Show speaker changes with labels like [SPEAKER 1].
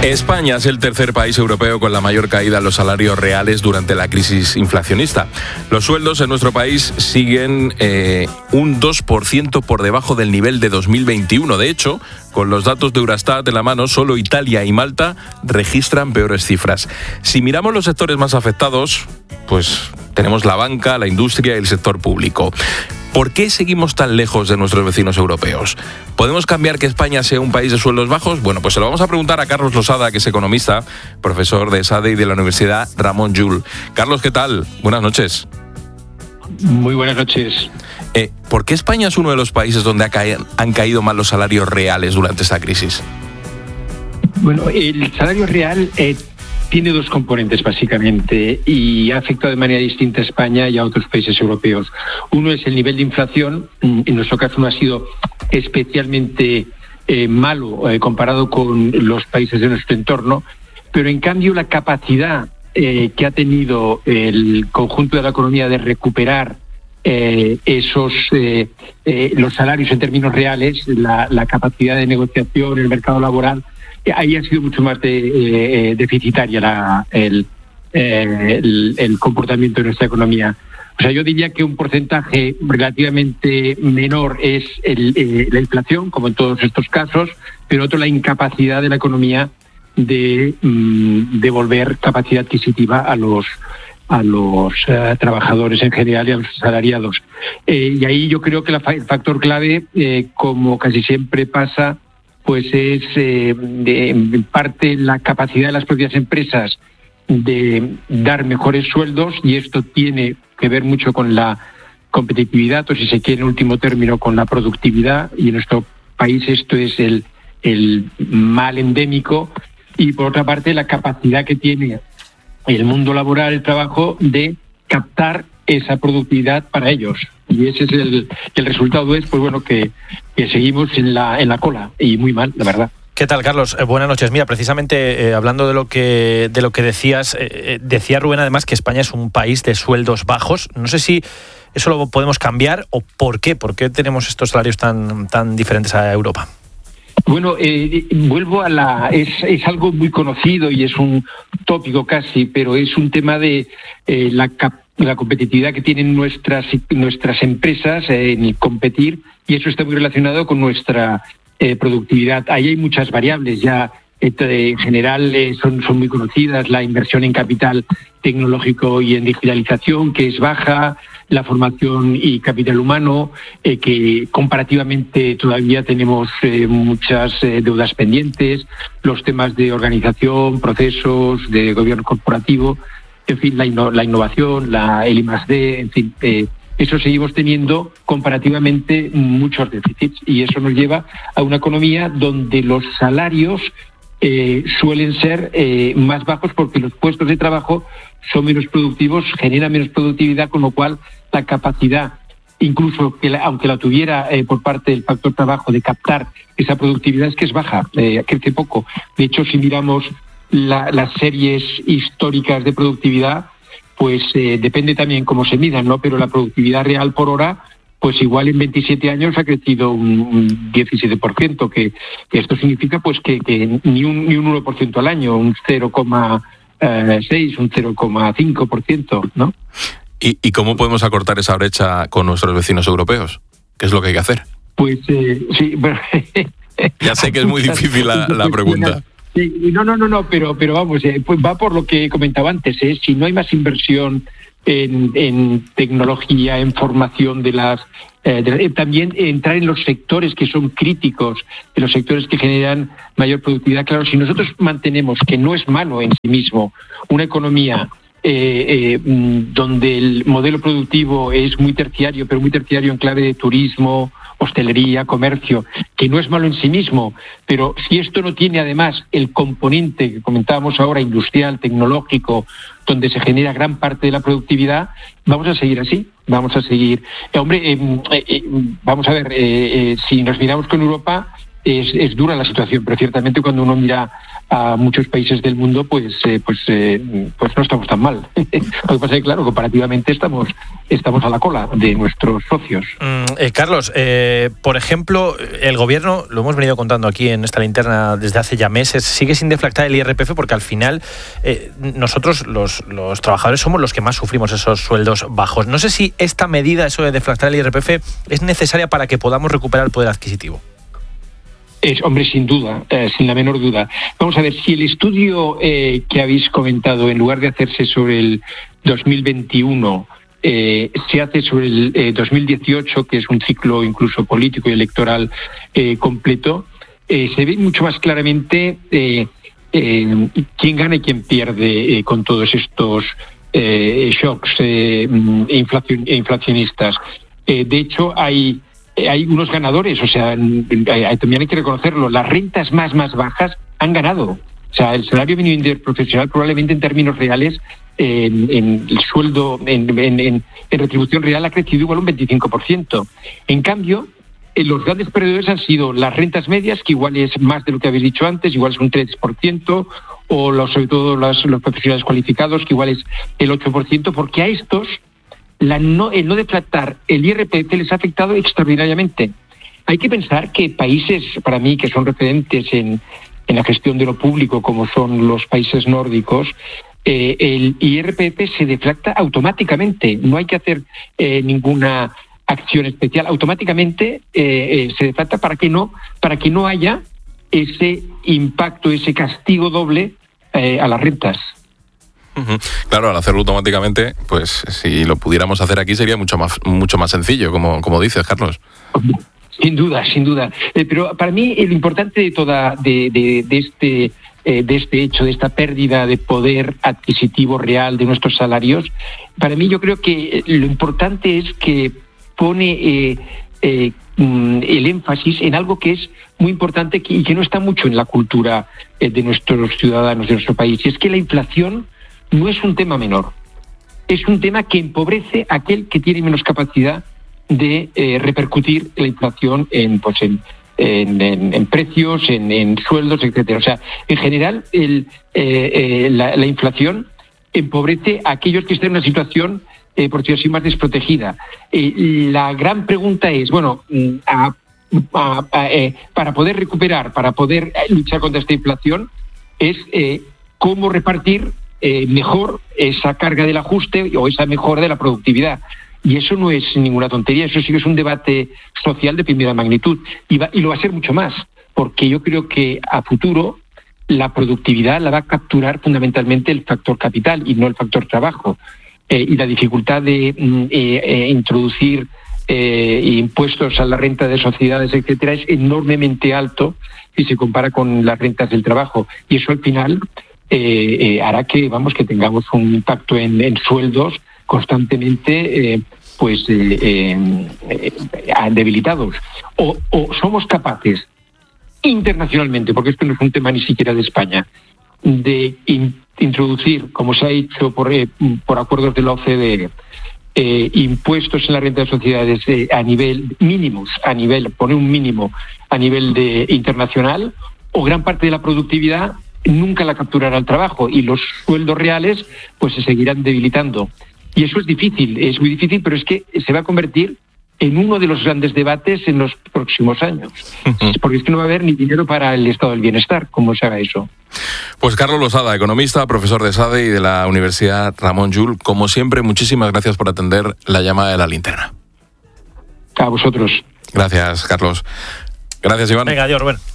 [SPEAKER 1] España es el tercer país europeo con la mayor caída en los salarios reales durante la crisis inflacionista. Los sueldos en nuestro país siguen un 2% por debajo del nivel de 2021. De hecho, con los datos de Eurostat en la mano, solo Italia y Malta registran peores cifras. Si miramos los sectores más afectados, pues tenemos la banca, la industria y el sector público. ¿Por qué seguimos tan lejos de nuestros vecinos europeos? ¿Podemos cambiar que España sea un país de sueldos bajos? Bueno, pues se lo vamos a preguntar a Carlos Losada, que es economista, profesor de SADE y de la Universidad Ramon Llull. Carlos, ¿qué tal? Buenas noches.
[SPEAKER 2] Muy buenas noches.
[SPEAKER 1] ¿Por qué España es uno de los países donde han caído más los salarios reales durante esta crisis?
[SPEAKER 2] Bueno, el salario real tiene dos componentes básicamente y ha afectado de manera distinta a España y a otros países europeos. Uno es el nivel de inflación. En nuestro caso no ha sido especialmente malo comparado con los países de nuestro entorno, pero en cambio la capacidad que ha tenido el conjunto de la economía de recuperar los salarios en términos reales, la capacidad de negociación, el mercado laboral, ahí ha sido mucho más deficitaria el comportamiento de nuestra economía. O sea, yo diría que un porcentaje relativamente menor es la inflación, como en todos estos casos, pero otro la incapacidad de la economía de devolver capacidad adquisitiva a los trabajadores en general y a los asalariados. Y ahí yo creo que el factor clave, como casi siempre pasa, pues es en parte la capacidad de las propias empresas de dar mejores sueldos, y esto tiene que ver mucho con la competitividad, o si se quiere en último término con la productividad, y en nuestro país esto es el mal endémico. Y por otra parte la capacidad que tiene el mundo laboral, el trabajo, de captar esa productividad para ellos. Y ese es el resultado es, pues bueno, que seguimos en la cola, y muy mal, la verdad.
[SPEAKER 3] ¿Qué tal, Carlos? Buenas noches. Mira, precisamente hablando de lo que decías, decía Rubén además que España es un país de sueldos bajos. No sé si eso lo podemos cambiar o por qué tenemos estos salarios tan diferentes a Europa.
[SPEAKER 2] Bueno, vuelvo es algo muy conocido y es un tópico casi, pero es un tema de la competitividad que tienen nuestras empresas en competir, y eso está muy relacionado con nuestra productividad. Ahí hay muchas variables ya. En general son muy conocidas: la inversión en capital tecnológico y en digitalización, que es baja; la formación y capital humano, que comparativamente todavía tenemos muchas deudas pendientes; los temas de organización, procesos, de gobierno corporativo, en fin, la innovación, el I+D, en fin, eso seguimos teniendo comparativamente muchos déficits, y eso nos lleva a una economía donde los salarios suelen ser más bajos, porque los puestos de trabajo son menos productivos, generan menos productividad, con lo cual la capacidad, incluso aunque la tuviera por parte del factor trabajo, de captar esa productividad, es que es baja, crece poco. De hecho, si miramos las series históricas de productividad, pues depende también cómo se midan, ¿no? Pero la productividad real por hora, pues igual en 27 años ha crecido un 17%, que esto significa pues que ni un 1% al año, un 0,6, un 0,5%, ¿no?
[SPEAKER 1] ¿Y cómo podemos acortar esa brecha con nuestros vecinos europeos? ¿Qué es lo que hay que hacer?
[SPEAKER 2] Pues sí, bueno,
[SPEAKER 1] ya sé que es muy difícil la pregunta.
[SPEAKER 2] Sí, no, pero vamos, pues va por lo que comentaba antes, si no hay más inversión en tecnología, en formación también entrar en los sectores que son críticos, en los sectores que generan mayor productividad. Claro, si nosotros mantenemos, que no es malo en sí mismo, una economía donde el modelo productivo es muy terciario, pero muy terciario en clave de turismo, hostelería, comercio, que no es malo en sí mismo, pero si esto no tiene además el componente que comentábamos ahora, industrial, tecnológico, donde se genera gran parte de la productividad, vamos a seguir así, vamos a seguir. Vamos a ver, si nos miramos con Europa, es dura la situación, pero ciertamente cuando uno mira a muchos países del mundo, pues no estamos tan mal. Lo que pasa es que, claro, comparativamente estamos a la cola de nuestros socios.
[SPEAKER 3] Carlos, por ejemplo, el gobierno, lo hemos venido contando aquí en esta linterna desde hace ya meses, sigue sin deflactar el IRPF porque al final nosotros los trabajadores somos los que más sufrimos esos sueldos bajos. No sé si esta medida, eso de deflactar el IRPF, es necesaria para que podamos recuperar el poder adquisitivo.
[SPEAKER 2] Hombre, sin duda, sin la menor duda. Vamos a ver, si el estudio que habéis comentado, en lugar de hacerse sobre el 2021, se hace sobre el 2018, que es un ciclo incluso político y electoral completo, se ve mucho más claramente quién gana y quién pierde con todos estos shocks inflacionistas. De hecho, hay unos ganadores, o sea, también hay que reconocerlo, las rentas más bajas han ganado. O sea, el salario mínimo interprofesional probablemente en términos reales, en el sueldo, en retribución real ha crecido igual un 25%. En cambio, los grandes perdedores han sido las rentas medias, que igual es más de lo que habéis dicho antes, igual es un 3%, o sobre todo los profesionales cualificados, que igual es el 8%, porque a estos el no deflactar el IRPF les ha afectado extraordinariamente. Hay que pensar que países, para mí, que son referentes en la gestión de lo público, como son los países nórdicos, el IRPF se deflacta automáticamente. No hay que hacer ninguna acción especial. Automáticamente se deflacta para que no haya ese impacto, ese castigo doble a las rentas.
[SPEAKER 1] Claro, al hacerlo automáticamente, pues si lo pudiéramos hacer aquí sería mucho más sencillo, como dices, Carlos.
[SPEAKER 2] Sin duda. Pero para mí lo importante de este hecho, de esta pérdida de poder adquisitivo real de nuestros salarios, para mí yo creo que lo importante es que pone el énfasis en algo que es muy importante y que no está mucho en la cultura de nuestros ciudadanos, de nuestro país, y es que la inflación no es un tema menor, es un tema que empobrece a aquel que tiene menos capacidad de repercutir la inflación en precios, en sueldos, etcétera. O sea, en general la inflación empobrece a aquellos que están en una situación, por decirlo así, más desprotegida. La gran pregunta es, para poder recuperar, para poder luchar contra esta inflación, es cómo repartir mejor esa carga del ajuste o esa mejora de la productividad. Y eso no es ninguna tontería, eso sí que es un debate social de primera magnitud. Y lo va a ser mucho más, porque yo creo que a futuro la productividad la va a capturar fundamentalmente el factor capital y no el factor trabajo. Y la dificultad de introducir impuestos a la renta de sociedades, etcétera, es enormemente alto si se compara con las rentas del trabajo. Y eso al final hará que tengamos un impacto en sueldos constantemente debilitados. O somos capaces internacionalmente, porque esto no es un tema ni siquiera de España, de introducir, como se ha hecho por acuerdos de la OCDE, impuestos en la renta de sociedades a nivel mínimos, poner un mínimo a nivel internacional, o gran parte de la productividad nunca la capturará el trabajo y los sueldos reales pues se seguirán debilitando. Y eso es difícil, es muy difícil, pero es que se va a convertir en uno de los grandes debates en los próximos años. Porque es que no va a haber ni dinero para el estado del bienestar, ¿cómo se haga eso?
[SPEAKER 1] Pues Carlos Losada, economista, profesor de SADE y de la Universidad Ramon Llull, como siempre, muchísimas gracias por atender la llamada de la linterna.
[SPEAKER 2] A vosotros.
[SPEAKER 1] Gracias, Carlos. Gracias, Iván.
[SPEAKER 3] Venga, adiós, Rubén.